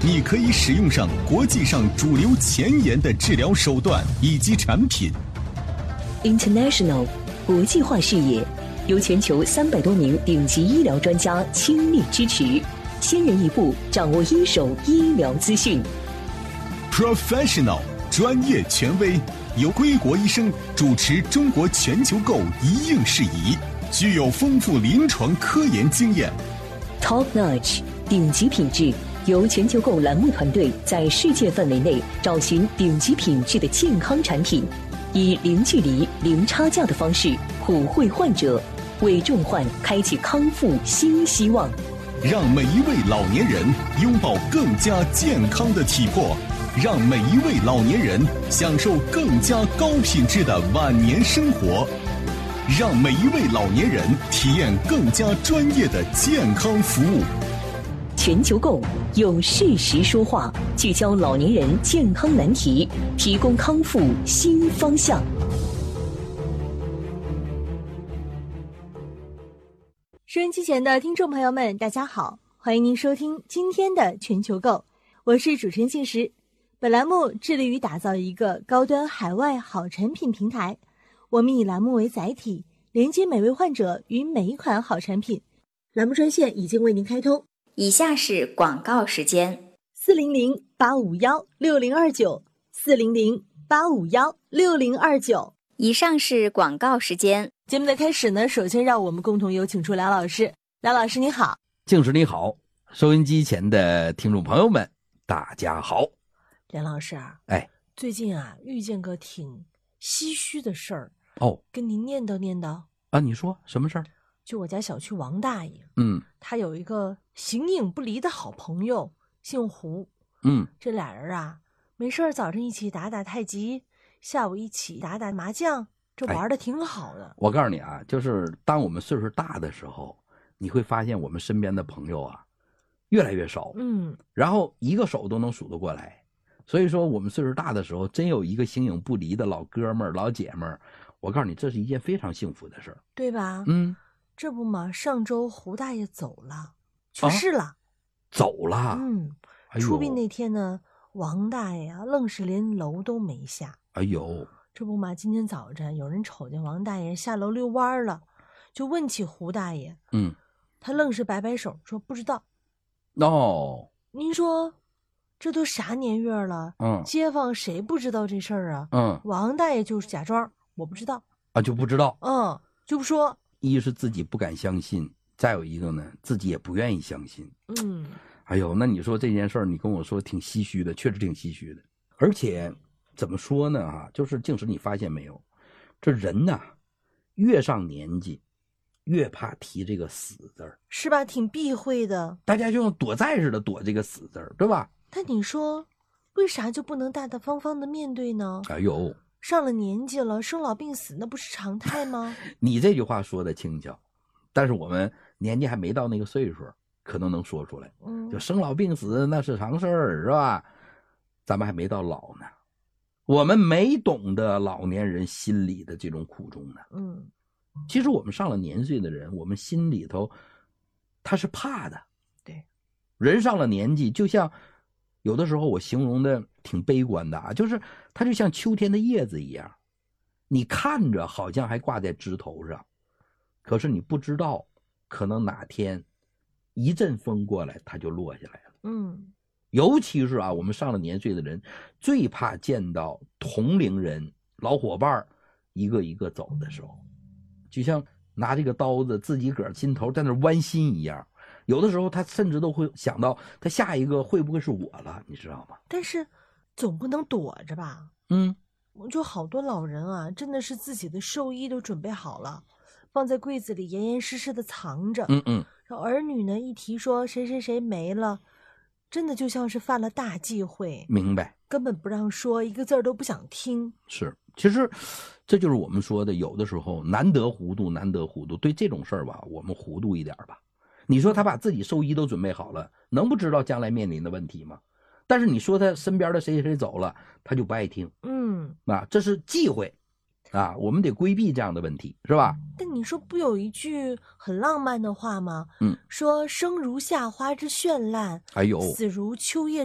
你可以使用上国际上主流前沿的治疗手段以及产品。 International 国际化视野，由全球300多名顶级医疗专家倾力支持，先人一步掌握一手医疗资讯。 Professional 专业权威，由归国医生主持中国全球购一应事宜，具有丰富临床科研经验。 Top Notch 顶级品质，由全球购栏目团队在世界范围内找寻顶级品质的健康产品，以零距离、零差价的方式普惠患者，为重患开启康复新希望。 让每一位老年人拥抱更加健康的体魄，让每一位老年人享受更加高品质的晚年生活，让每一位老年人体验更加专业的健康服务。 全球购用事实说话，聚焦老年人健康难题，提供康复新方向。 收音机前的听众朋友们，大家好，欢迎您收听今天的全球购，我是主持人杏石。本栏目致力于打造一个高端海外好产品平台，我们以栏目为载体，连接每位患者与每一款好产品。栏目专线已经为您开通， 以下是广告时间 ：400-851-6029 400-851-6029。 以上是广告时间。 节目的开始呢，首先让我们共同有请出梁老师。梁老师你好。 静师你好，收音机前的听众朋友们大家好。 梁老师啊，最近啊遇见个挺唏嘘的事儿哦， 跟您念叨念叨啊。你说什么事儿？ 就我家小区王大爷，他有一个形影不离的好朋友，姓胡，这俩人啊没事早上一起打打太极，下午一起打打麻将，这玩的挺好的。 我告诉你啊，就是当我们岁数大的时候，你会发现我们身边的朋友啊越来越少，然后一个手都能数得过来。所以说我们岁数大的时候，真有一个形影不离的老哥们儿老姐们儿，我告诉你，这是一件非常幸福的事儿， 对吧？这不嘛，上周胡大爷走了，去世了， 走了。 出殡那天呢，王大爷啊愣是连楼都没下。 哎呦， 这不嘛，今天早晨有人瞅见王大爷下楼遛弯了，就问起胡大爷，他愣是摆摆手说不知道。 哦， 您说这都啥年月了，街坊谁不知道这事儿啊？王大爷就是假装我不知道啊，就不知道， 就不说。 一是自己不敢相信，再有一个呢，自己也不愿意相信。哎呦，那你说这件事儿，你跟我说挺唏嘘的，确实挺唏嘘的。而且怎么说呢？就是静时你发现没有，这人呐，越上年纪，越怕提这个死字儿， 是吧？挺避讳的， 大家就像躲债似的躲这个死字儿，对吧？ 但你说，为啥就不能大大方方的面对呢？ 哎呦， 上了年纪了，生老病死那不是常态吗？ 你这句话说的轻巧，但是我们年纪还没到那个岁数，可能能说出来。就生老病死那是常事儿，是吧？咱们还没到老呢，我们没懂得老年人心里的这种苦衷呢。其实我们上了年岁的人，我们心里头他是怕的。 对， 人上了年纪，就像有的时候我形容的挺悲观的啊，就是它就像秋天的叶子一样，你看着好像还挂在枝头上，可是你不知道，可能哪天一阵风过来，它就落下来了。尤其是我们上了年岁的人，最怕见到同龄人、老伙伴一个一个走的时候，就像拿这个刀子自己个儿心头在那剜心一样。有的时候他甚至都会想到，他下一个会不会是我了，你知道吗？ 但是总不能躲着吧？就好多老人啊，真的是自己的寿衣都准备好了，放在柜子里严严实实的藏着。然后儿女呢一提说谁谁谁没了，真的就像是犯了大忌讳。 明白， 根本不让说，一个字儿都不想听。 是，其实这就是我们说的，有的时候难得糊涂，难得糊涂。对这种事儿吧，我们糊涂一点吧。你说他把自己寿衣都准备好了，能不知道将来面临的问题吗？但是你说他身边的谁谁走了，他就不爱听。这是忌讳我们得规避这样的问题，是吧？ 但你说不有一句很浪漫的话吗？说生如夏花之绚烂， 哎呦， 死如秋叶